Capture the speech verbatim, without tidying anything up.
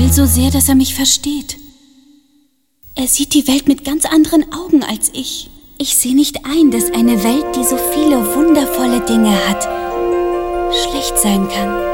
will so sehr, dass er mich versteht. Er sieht die Welt mit ganz anderen Augen als ich. Ich sehe nicht ein, dass eine Welt, die so viele wundervolle Dinge hat, schlecht sein kann.